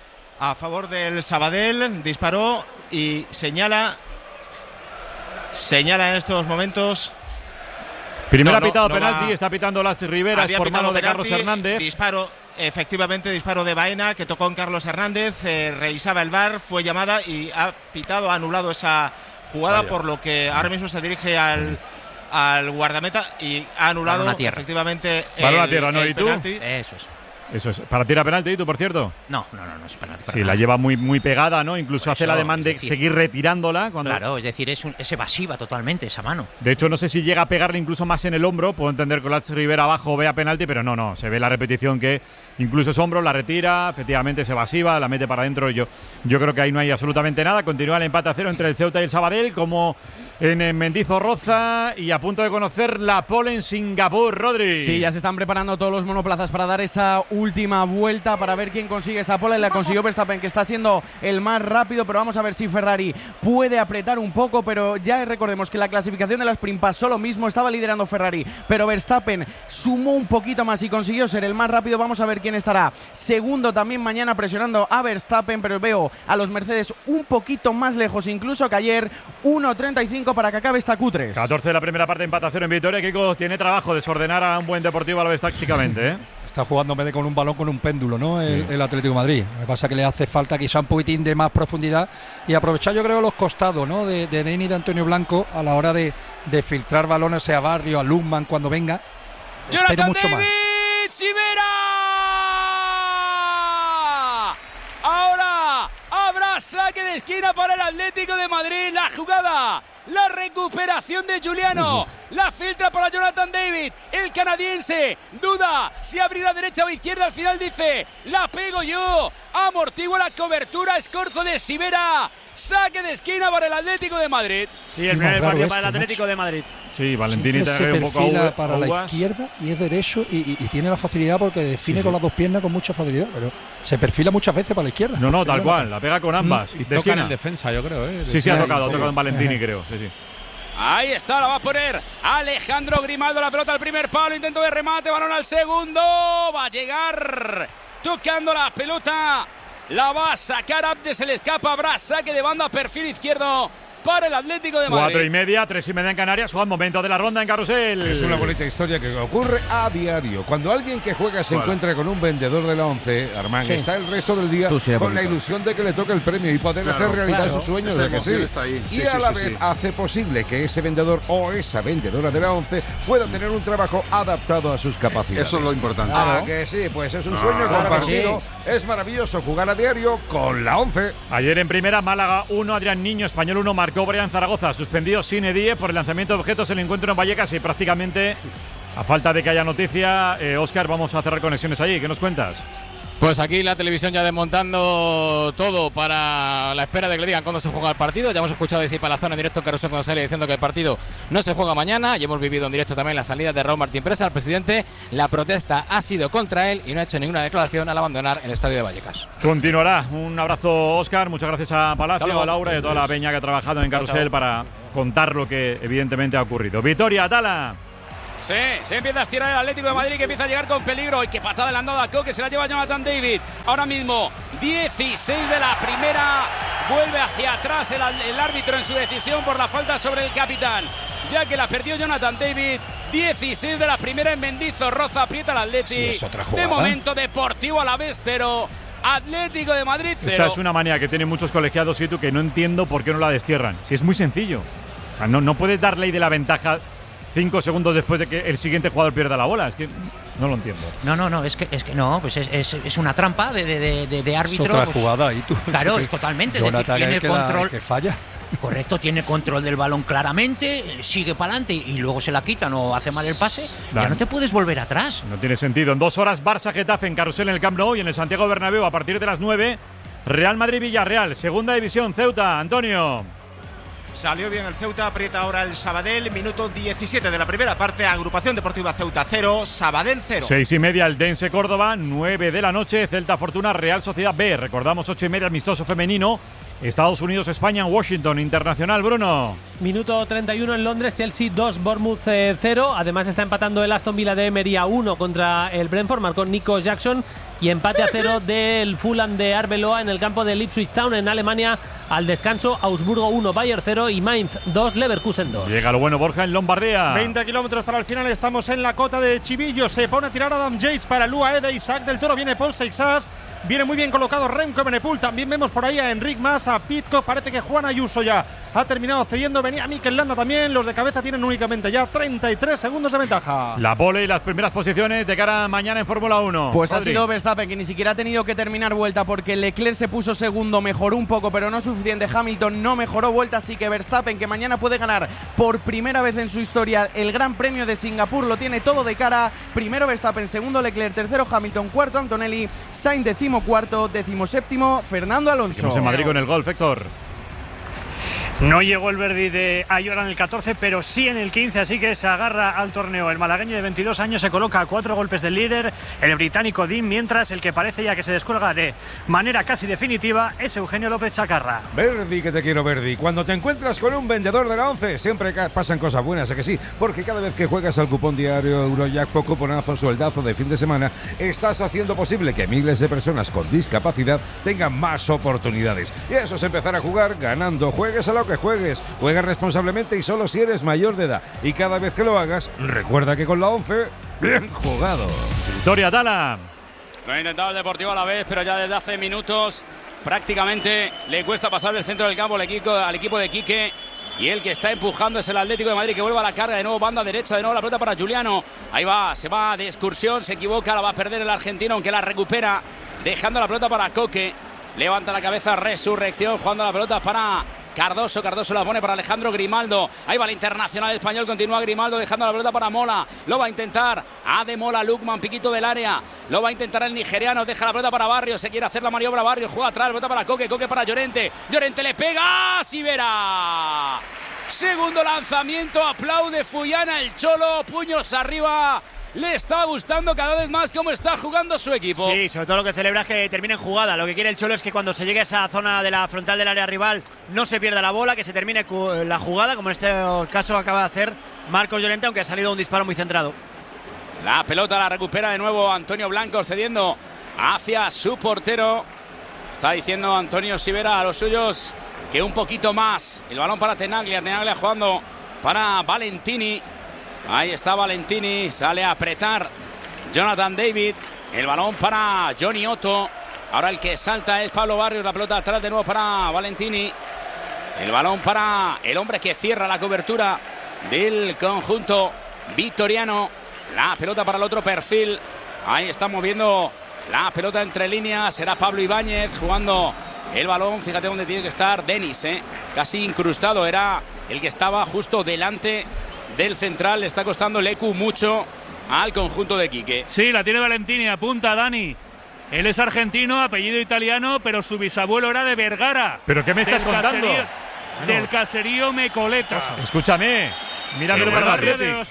A favor del Sabadell. Disparó y señala en estos momentos. Primero ha pitado penalti, está pitando Las Riveras por mano de Carlos Hernández. Disparo, efectivamente, disparo de Baena que tocó en Carlos Hernández. Revisaba el VAR, fue llamada y ha pitado, ha anulado esa jugada, por lo que ahora mismo se dirige al guardameta y ha anulado efectivamente balón a tierra, ¿no? ¿Y tú? Penalti. Eso es. ¿Para tirar penalti, tú, por cierto? No es penalti. Sí, la lleva muy pegada, ¿no? Incluso hace la demanda de seguir retirándola. Claro, es decir, es evasiva totalmente esa mano. De hecho, no sé si llega a pegarle incluso más en el hombro. Puedo entender que Las Rivera abajo vea penalti, pero no. Se ve la repetición que incluso es hombro, la retira, efectivamente es evasiva, la mete para adentro. Yo creo que ahí no hay absolutamente nada. Continúa el empate a 0 entre el Ceuta y el Sabadell, como en Mendizorroza, y a punto de conocer la pole en Singapur, Rodri. Sí, ya se están preparando todos los monoplazas para dar esa última vuelta para ver quién consigue esa pole. La consiguió Verstappen, que está siendo el más rápido, pero vamos a ver si Ferrari puede apretar un poco. Pero ya recordemos que la clasificación de las sprint pasó lo mismo, estaba liderando Ferrari, pero Verstappen sumó un poquito más y consiguió ser el más rápido. Vamos a ver quién estará segundo también mañana presionando a Verstappen, pero veo a los Mercedes un poquito más lejos incluso que ayer. 1.35 para que acabe esta Q3. 14 de la primera parte, empate a 0 en Vitoria. Kiko tiene trabajo desordenar a un buen Deportivo Alavés tácticamente, ¿eh? Está jugando en vez de con un balón, con un péndulo, ¿no? Sí. El Atlético de Madrid. Lo que pasa es que le hace falta quizá un poquitín de más profundidad y aprovechar, yo creo, los costados, ¿no? De Denis y de Antonio Blanco a la hora de filtrar balones a Barrio, a Lundman cuando venga. Espero mucho más. ¡Sibera! Ahora habrá saque de esquina para el Atlético de Madrid. La jugada, la recuperación de Giuliano, la filtra para Jonathan David, el canadiense duda si abrirá derecha o izquierda. Al final dice, la pego yo, amortigua la cobertura, escorzo de Sibera. Saque de esquina para el Atlético de Madrid. Sí, el primer partido para el Atlético de Madrid. Sí, Valentini te se un poco perfila para la izquierda y es derecho y tiene la facilidad porque define con las dos piernas con mucha facilidad, pero se perfila muchas veces para la izquierda. No, tal cual, la pega con ambas. Y toca en defensa, yo creo. Sí, ha tocado en Valentini, creo. Sí. Ahí está, la va a poner Alejandro Grimaldo, la pelota al primer palo, intento de remate, balón al segundo, va a llegar tocando la pelota, la va a sacar Abde, se le escapa, habrá saque de banda, perfil izquierdo para el Atlético de Madrid. 4:30, 3:30 en Canarias. Juan, momento de la ronda en Carrusel. Es una bonita historia que ocurre a diario. Cuando alguien que juega se encuentra con un vendedor de la 11, Armán, está el resto del día con la ilusión de que le toque el premio y poder hacer realidad sus sueños. De que sí. Está ahí. Y a la vez hace posible que ese vendedor o esa vendedora de la 11 pueda tener un trabajo adaptado a sus capacidades. Eso es lo importante. Que sí, pues es un sueño compartido. Sí. Es maravilloso jugar a diario con la 11. Ayer en primera, Málaga 1, Adrián Niño, Español 1, marcó Brian Zaragoza, suspendido Sine Die por el lanzamiento de objetos en el encuentro en Vallecas y prácticamente, a falta de que haya noticia, Óscar, vamos a cerrar conexiones allí. ¿Qué nos cuentas? Pues aquí la televisión ya desmontando todo para la espera de que le digan cuándo se juega el partido. Ya hemos escuchado decir para la zona en directo en Carrusel cuando sale diciendo que el partido no se juega mañana. Y hemos vivido en directo también la salida de Raúl Martín Presa, el presidente. La protesta ha sido contra él y no ha hecho ninguna declaración al abandonar el estadio de Vallecas. Continuará. Un abrazo, Óscar. Muchas gracias a Palacio, a Laura y a toda la peña que ha trabajado en Carrusel para contar lo que evidentemente ha ocurrido. Vitoria, Tala. Sí, se empieza a estirar el Atlético de Madrid, que empieza a llegar con peligro. Y que patada le han dado a Coque, se la lleva Jonathan David. Ahora mismo 16 de la primera. Vuelve hacia atrás el árbitro en su decisión por la falta sobre el capitán, ya que la perdió Jonathan David. 16 de la primera en Mendizorroza, aprieta el Atleti. Sí, es otra jugada. De momento, Deportivo Alavés 0, Atlético de Madrid 0. Esta es una manía que tienen muchos colegiados, y tú, que no entiendo por qué no la destierran. Si es muy sencillo. O sea, no puedes dar ley de la ventaja 5 segundos después de que el siguiente jugador pierda la bola. Es que no lo entiendo. No, es que no, pues es una trampa de árbitro. Es otra pues, jugada y tú. Claro, es totalmente. Es decir, tiene el control. Que falla. Correcto, tiene control del balón claramente, sigue para adelante y luego se la quitan o hace mal el pase. Ya no te puedes volver atrás. No tiene sentido. En 2 horas, Barça-Getafe en Carrusel en el Camp Nou y en el Santiago Bernabéu a partir de las 9. Real Madrid-Villarreal, segunda división, Ceuta. Antonio. Salió bien el Ceuta, aprieta ahora el Sabadell, minuto 17 de la primera parte, Agrupación Deportiva Ceuta 0, Sabadell 0. 6:30 el Dense Córdoba, 9 de la noche, Celta Fortuna, Real Sociedad B. Recordamos 8:30 amistoso femenino, Estados Unidos, España en Washington, internacional, Bruno. Minuto 31 en Londres, Chelsea 2, Bournemouth 0. Además está empatando el Aston Villa de Emery a 1 contra el Brentford, marcó Nico Jackson. Y empate a 0 del Fulham de Arbeloa en el campo de Ipswich Town en Alemania. Al descanso, Augsburgo 1, Bayern 0 y Mainz 2, Leverkusen 2. Llega lo bueno, Borja, en Lombardía. 20 kilómetros para el final, estamos en la cota de Chivillo. Se pone a tirar Adam Yates para Lua Ede, Isaac del Toro, viene Paul Seixas. Viene muy bien colocado Remco Evenepoel. También vemos por ahí a Enric Mas, a Pitcock. Parece que Juan Ayuso ya ha terminado cediendo. Venía Mikel Landa también. Los de cabeza tienen únicamente ya 33 segundos de ventaja. La pole y las primeras posiciones de cara a mañana en Fórmula 1. Pues ha sido Verstappen, que ni siquiera ha tenido que terminar vuelta porque Leclerc se puso segundo, mejoró un poco, pero no suficiente. Hamilton no mejoró vuelta, así que Verstappen, que mañana puede ganar por primera vez en su historia el Gran Premio de Singapur, lo tiene todo de cara. Primero Verstappen, segundo Leclerc, tercero Hamilton, cuarto Antonelli, Sainz decimocuarto, decimoséptimo Fernando Alonso. Estamos en Madrid con el golf, Héctor. No llegó el Verdi de Ayora en el 14, pero sí en el 15, así que se agarra al torneo. El malagueño de 22 años se coloca a 4 golpes del líder, el británico Dean, mientras el que parece ya que se descuelga de manera casi definitiva es Eugenio López Chacarra. Verdi, que te quiero, Verdi. Cuando te encuentras con un vendedor de la 11, siempre pasan cosas buenas, ¿a que sí? Porque cada vez que juegas al cupón diario Eurojackpot, cuponazo, sueldazo de fin de semana, estás haciendo posible que miles de personas con discapacidad tengan más oportunidades. Y eso es empezar a jugar ganando. Juegues a lo que juegues, juega responsablemente y solo si eres mayor de edad. Y cada vez que lo hagas, recuerda que con la 11, bien jugado. Victoria Tala. Lo ha intentado el Deportivo Alavés, pero ya desde hace minutos prácticamente le cuesta pasar del centro del campo al equipo de Quique. Y el que está empujando es el Atlético de Madrid, que vuelve a la carga de nuevo, banda derecha, de nuevo la pelota para Juliano. Ahí va, se va de excursión, se equivoca, la va a perder el argentino, aunque la recupera, dejando la pelota para Coque. Levanta la cabeza, Resurrección, jugando la pelota para Cardoso. Cardoso la pone para Alejandro Grimaldo. Ahí va el internacional español, continúa Grimaldo dejando la pelota para Mola. Lo va a intentar Ademola Lukman, piquito del área. Lo va a intentar el nigeriano, deja la pelota para Barrios. Se quiere hacer la maniobra Barrios, juega atrás, la pelota para Coque, Coque para Llorente. Llorente le pega, Sivera. Segundo lanzamiento, aplaude Fuyana, el Cholo, puños arriba. Le está gustando cada vez más cómo está jugando su equipo. Sí, sobre todo lo que celebra es que termine en jugada. Lo que quiere el Cholo es que cuando se llegue a esa zona de la frontal del área rival no se pierda la bola, que se termine la jugada, como en este caso acaba de hacer Marcos Llorente, aunque ha salido un disparo muy centrado. La pelota la recupera de nuevo Antonio Blanco, cediendo hacia su portero. Está diciendo Antonio Sivera a los suyos que un poquito más. El balón para Tenaglia, Tenaglia jugando para Valentini. Ahí está Valentini, sale a apretar Jonathan David. El balón para Johnny Otto. Ahora el que salta es Pablo Barrios. La pelota atrás de nuevo para Valentini. El balón para el hombre que cierra la cobertura del conjunto vitoriano. La pelota para el otro perfil. Ahí está moviendo la pelota entre líneas. Será Pablo Ibáñez jugando el balón. Fíjate dónde tiene que estar Denis, casi incrustado. Era el que estaba justo delante del central. Le está costando el EQ mucho al conjunto de Quique. Sí, la tiene Valentini, apunta Dani. Él es argentino, apellido italiano, pero su bisabuelo era de Vergara. ¿Pero qué me estás contando? Del caserío Mecoleta. Escúchame, míramelo para el Athletic.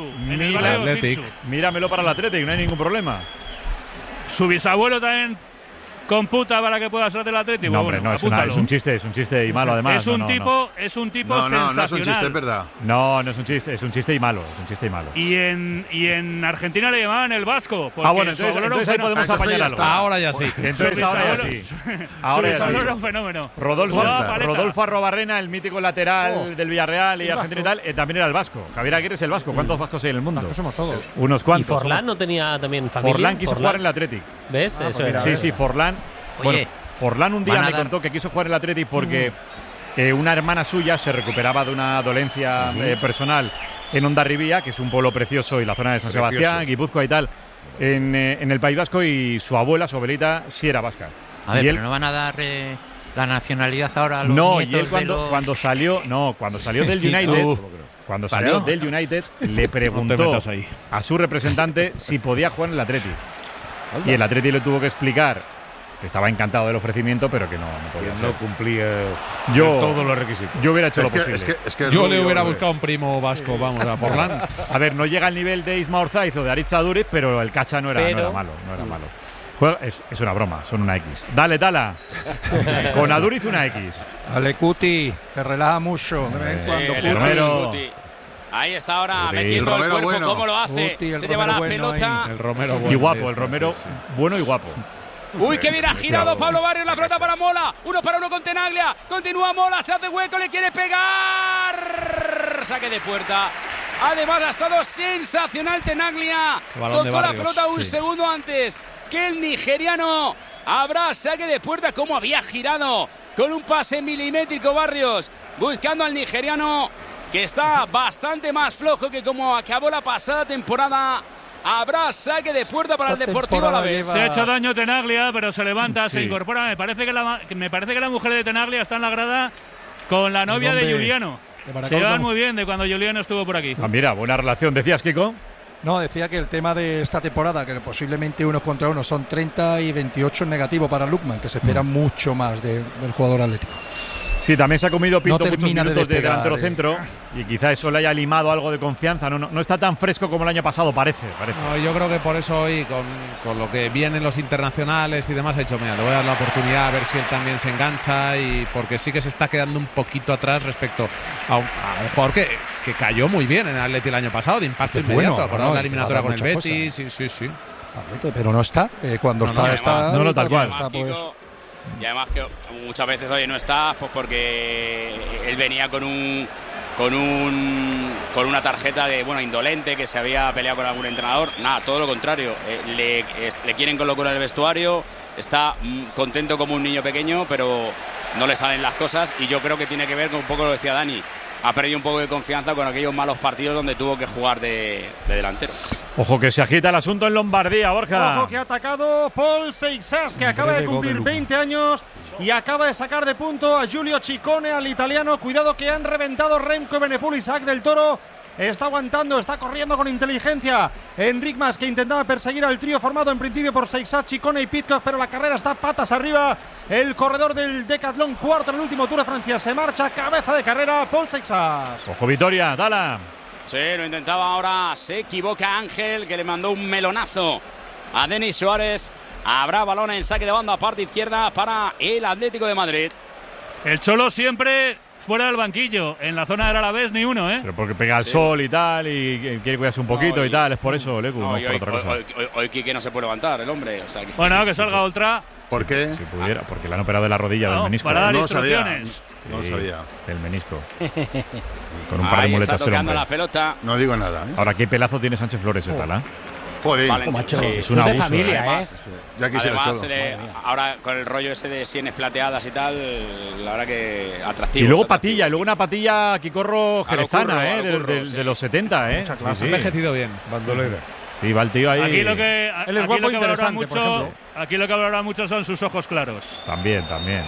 Míramelo para el Athletic, no hay ningún problema. Su bisabuelo también computa para que pueda ser del Atlético. No, hombre, no, es un chiste y malo además. Es un tipo sensacional. No es un chiste, es verdad. No es un chiste y malo, Y en Argentina le llamaban el Vasco. Bueno, entonces ahí podemos apañar algo. Ahora ya sí. Entonces ahora ya sí. Ahora ya sí. Era un fenómeno. Rodolfo Arrobarrena, el mítico lateral del Villarreal y Argentina y tal, también era el vasco. Javier Aguirre es el vasco. ¿Cuántos vascos hay en el mundo? Vascos somos todos. Unos cuantos. ¿Y Forlán no tenía también familia? Forlán quiso jugar en el Athletic. ¿Ves? Eso era. Sí, Forlán. Bueno, Forlán un día me contó que quiso jugar en el Athletic porque una hermana suya se recuperaba de una dolencia personal en Hondarribía, que es un pueblo precioso, y la zona de San Sebastián, Guipúzcoa y tal, en el País Vasco, y su abuela, su abuelita, sí era vasca. A ver, pero no van a dar la nacionalidad ahora a los nietos. Y él cuando salió del United, le preguntó a su representante si podía jugar en el Athletic. Y el Athletic le tuvo que explicar que estaba encantado del ofrecimiento, pero que no podía ser. No cumplía todos los requisitos. Yo hubiera hecho lo posible. Yo le hubiera buscado un primo vasco, vamos, a Forlán. A ver, no llega al nivel de Isma Orzaiz o de Aritz Aduriz, pero el Cacha no era malo. Es una broma, son una X. Dale, Tala. Con Aduriz una X. Ale Cuti, te relaja mucho. Romero. Ahí está ahora metiendo el cuerpo, bueno. ¿Cómo lo hace? Se lleva la pelota. El Romero bueno. Y guapo, el Romero bueno y guapo. Uy, que bien ha girado Pablo Barrios, la pelota para Mola. 1-1 con Tenaglia. Continúa Mola, se hace hueco, le quiere pegar. Saque de puerta. Además ha estado sensacional Tenaglia. Tocó la pelota un segundo antes que el nigeriano. Habrá saque de puerta. Como había girado con un pase milimétrico Barrios, buscando al nigeriano, que está bastante más flojo que como acabó la pasada temporada. Habrá saque de puerta para el Deportivo Alavés. Se ha hecho daño Tenaglia, pero se levanta, se incorpora. Me parece que la mujer de Tenaglia está en la grada con la novia de Juliano. Se llevan muy bien de cuando Juliano estuvo por aquí. Mira, buena relación. ¿Decías, Kiko? No, decía que el tema de esta temporada, que posiblemente unos contra uno son 30 y 28 en negativo para Lukman, que se espera mucho más del jugador atlético. Sí, también se ha comido Pinto No muchos termina de minutos de despegar, delantero centro y quizá eso le haya limado algo de confianza. No está tan fresco como el año pasado, parece. No, yo creo que por eso hoy, con lo que vienen los internacionales y demás, ha dicho, mira, le voy a dar la oportunidad a ver si él también se engancha, y porque sí que se está quedando un poquito atrás respecto a un jugador que cayó muy bien en el Atleti el año pasado, de impacto inmediato, bueno, acordado la que eliminatoria va a con dar el muchas Betis, sí. Pero no está. Cuando está. No, tal cual. Está, pues. Y además que muchas veces, oye, no está, pues porque él venía con una tarjeta de, bueno, indolente, que se había peleado con algún entrenador. Nada, todo lo contrario. Le quieren con locura en el vestuario, está contento como un niño pequeño, pero no le salen las cosas, y yo creo que tiene que ver con un poco lo decía Dani. Ha perdido un poco de confianza con aquellos malos partidos donde tuvo que jugar de delantero. Ojo que se agita el asunto en Lombardía, Borja. Ojo que ha atacado Paul Seixas, que acaba de cumplir 20 años y acaba de sacar de punto a Giulio Ciccone, al italiano. Cuidado que han reventado Remco Evenepoel. Isaac del Toro está aguantando, está corriendo con inteligencia. Enric Mas, que intentaba perseguir al trío formado en principio por Seixas, Ciccone y Pidcock, pero la carrera está patas arriba. El corredor del Decathlon, cuarto en el último Tour de Francia, se marcha, cabeza de carrera, Paul Seixas. Ojo Vitoria, Tala. Sí, lo intentaba ahora, se equivoca Ángel, que le mandó un melonazo a Denis Suárez. Habrá balón en saque de banda, parte izquierda para el Atlético de Madrid. El Cholo siempre fuera del banquillo, en la zona del Alavés ni uno, ¿eh? Pero porque pega el sol y tal, y quiere cuidarse un poquito y tal, es por eso, Lecu, no por otra cosa. Hoy Quique no se puede levantar, el hombre. O sea, bueno, que salga Oltra. ¿Por qué? Si pudiera, porque le han operado de la rodilla del menisco. Para dar no instrucciones. No sabía. Del menisco. Con un par de muletas está tocando la pelota. No digo nada, ¿eh? Ahora, qué pelazo tiene Sánchez Flores, Tala. Joder, macho. Sí, es un abuso. Familia, además, ya quisiera además ahora con el rollo ese de sienes plateadas y tal, la verdad que atractivo. Y luego atractivo. patilla, y luego una patilla aquí corro jerezana, de los 70, ¿eh? Ha envejecido bien, bandolera. Sí, va el tío ahí. Aquí lo que valora mucho, aquí lo que valora mucho son sus ojos claros. También.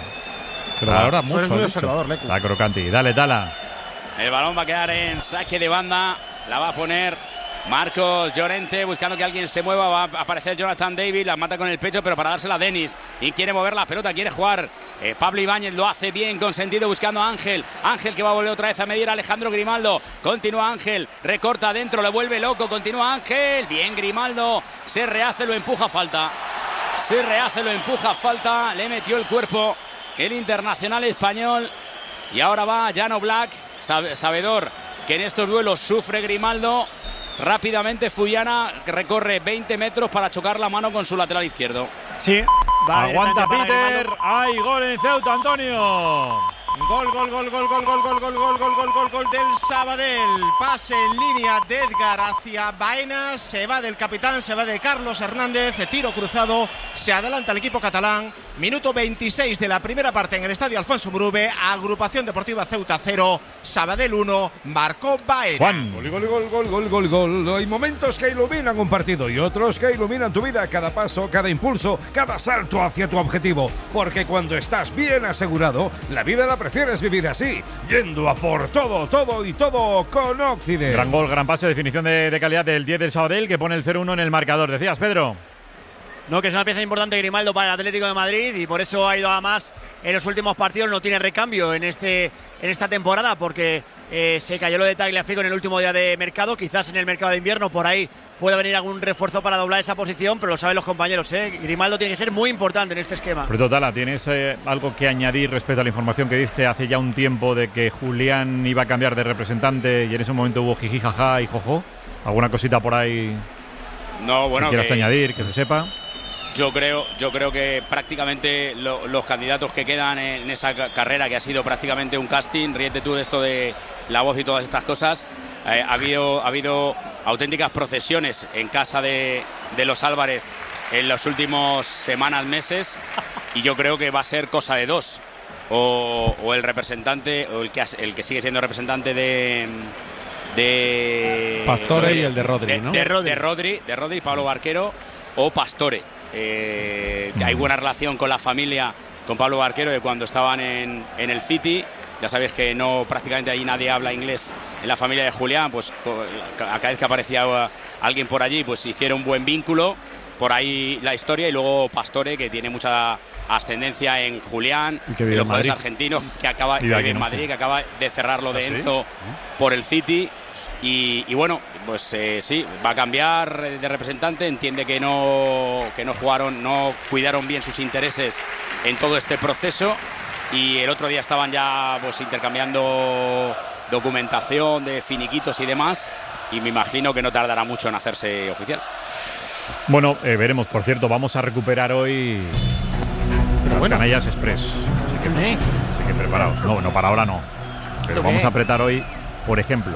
Pero valora mucho. Es muy observador, Lecu. Está crocante. Dale, Tala. El balón va a quedar en saque de banda, la va a poner Marcos Llorente, buscando que alguien se mueva. Va a aparecer Jonathan David, la mata con el pecho, pero para dársela a Denis. Y quiere mover la pelota, quiere jugar. Pablo Ibáñez lo hace bien, con sentido, buscando a Ángel. Ángel que va a volver otra vez a medir a Alejandro Grimaldo. Continúa Ángel, recorta adentro, le vuelve loco. Continúa Ángel, bien Grimaldo. Se rehace, lo empuja, falta. Le metió el cuerpo el internacional español. Y ahora va Jan Oblak, sabedor que en estos duelos sufre Grimaldo. Rápidamente Fuyana recorre 20 metros para chocar la mano con su lateral izquierdo. Sí, aguanta Peter. ¡Hay gol en Ceuta, Antonio! Gol del Sabadell. Pase en línea de Edgar hacia Baena. Se va del capitán, se va de Carlos Hernández. Tiro cruzado. Se adelanta el equipo catalán. Minuto 26 de la primera parte en el estadio Alfonso Murube. Agrupación Deportiva Ceuta 0, Sabadell 1. Marcó Baena. Juan. Gol. Hay momentos que iluminan un partido y otros que iluminan tu vida. Cada paso, cada impulso, cada salto hacia tu objetivo. Porque cuando estás bien asegurado, la vida la prefieres vivir así, yendo a por todo con Occident. Gran gol, gran pase, definición de calidad del 10 del Sabadell, que pone el 0-1 en el marcador. Decías, Pedro. No, que es una pieza importante Grimaldo para el Atlético de Madrid, y por eso ha ido a más en los últimos partidos. No tiene recambio en esta temporada, porque se cayó lo de Tagliafico en el último día de mercado. Quizás en el mercado de invierno por ahí pueda venir algún refuerzo para doblar esa posición, pero lo saben los compañeros, Grimaldo tiene que ser muy importante en este esquema. Pero Tala, ¿tienes algo que añadir respecto a la información que diste hace ya un tiempo de que Julián iba a cambiar de representante y en ese momento hubo jiji, jaja y jojo? ¿Alguna cosita por ahí que quieras añadir, que se sepa? Yo creo que prácticamente los candidatos que quedan en esa carrera, que ha sido prácticamente un casting, ríete tú de esto de la voz y todas estas cosas, ha habido auténticas procesiones en casa de los Álvarez en las últimas semanas, meses, y yo creo que va a ser cosa de dos, o el representante, o el que sigue siendo representante de Pastore y el de Rodri, ¿no? De Rodri, Pablo Barquero, o Pastore. Hay buena relación con la familia, con Pablo Barquero, de cuando estaban en el City. Ya sabéis que prácticamente ahí nadie habla inglés en la familia de Julián, pues a cada vez que aparecía alguien por allí, pues hicieron un buen vínculo. por ahí la historia, y luego Pastore, que tiene mucha ascendencia en Julián, y que vive los en Madrid, jugadores argentinos, que vive en Madrid, que acaba de cerrar lo de Enzo por el City. Y bueno, pues sí, va a cambiar de representante. Entiende que no jugaron, no cuidaron bien sus intereses en todo este proceso, y el otro día estaban ya pues intercambiando documentación de finiquitos y demás, y me imagino que no tardará mucho en hacerse oficial. Bueno, veremos. Por cierto, vamos a recuperar hoy las Canallas Express. Así que preparaos. No, para ahora no. Pero vamos a apretar hoy, por ejemplo,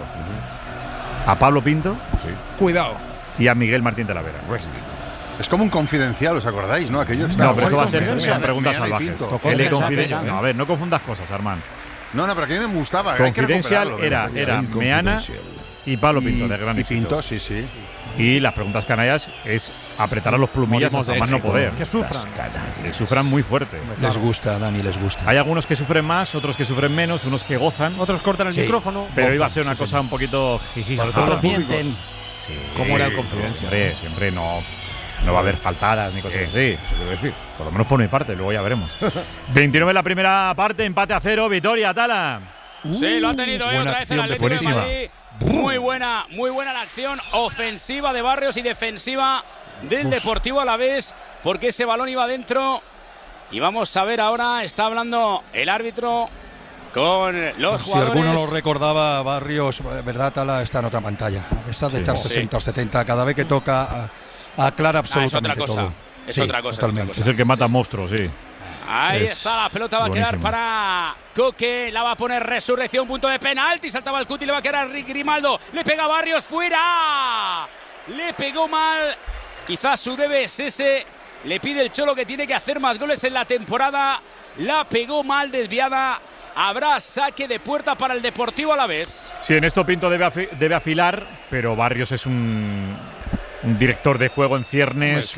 a Pablo Pinto, cuidado, y a Miguel Martín Talavera. Es como un confidencial, ¿os acordáis? ¿No? Aquello que pero eso va a ser preguntas salvajes. No, a ver, no confundas cosas, Armand. No, pero que a mí me gustaba. Confidencial era Meana y Pablo Pinto, de gran éxito. Pinto, sí. Y las preguntas canallas es apretar a los plumillas hasta más no poder. Que sufran. Que sufran muy fuerte. Les gusta, Dani, les gusta. Hay algunos que sufren más, otros que sufren menos, unos que gozan. Otros cortan el micrófono. Pero iba a ser una cosa un poquito jiji. Otros mienten. ¿Cómo era el Confidencial? Siempre no va a haber faltadas ni cosas así. Eso quiero decir. Por lo menos por mi parte, luego ya veremos. 29 en la primera parte, empate a 0, victoria, Tala. Sí, lo ha tenido otra vez el Atlético de Madrid. Muy buena la acción ofensiva de Barrios y defensiva del Deportivo Alavés, porque ese balón iba dentro. Y vamos a ver ahora, está hablando el árbitro con los jugadores. Si alguno lo recordaba, Barrios, verdad, Tala está en otra pantalla. A pesar de estar 60 o 70, cada vez que toca aclara absolutamente todo. Es otra cosa. Es el que mata monstruos, sí. Ahí está, la pelota va a quedar para Coque, la va a poner Resurrección, punto de penalti, saltaba el Cuti, le va a quedar a Grimaldo, le pega Barrios, fuera, le pegó mal, quizás su debe es ese, le pide el Cholo que tiene que hacer más goles en la temporada, la pegó mal, desviada, habrá saque de puerta para el Deportivo Alavés. Sí, en esto Pinto debe afilar, pero Barrios es un director de juego en ciernes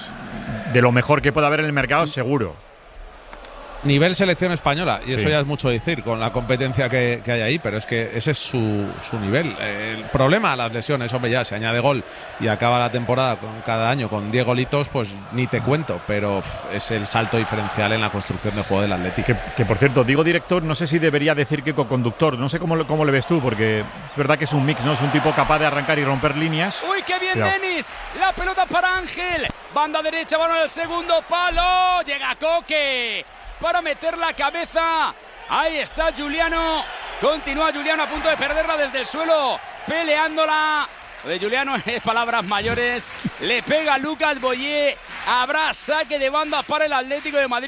de lo mejor que puede haber en el mercado, seguro. Nivel selección española, y eso ya es mucho decir con la competencia que hay ahí, pero es que ese es su nivel. El problema, las lesiones, hombre, ya se añade gol y acaba la temporada cada año con 10 golitos, pues ni te cuento, pero es el salto diferencial en la construcción de juego del Atlético. Que por cierto, digo director, no sé si debería decir que co-conductor, no sé cómo le ves tú, porque es verdad que es un mix, ¿no? Es un tipo capaz de arrancar y romper líneas. ¡Uy, qué bien, Denis! La pelota para Ángel, banda derecha, balón al segundo palo, llega Coque para meter la cabeza, ahí está Giuliano, continúa Giuliano a punto de perderla desde el suelo, peleándola, lo de Giuliano es palabras mayores, le pega Lucas Boyé, habrá saque de banda para el Atlético de Madrid.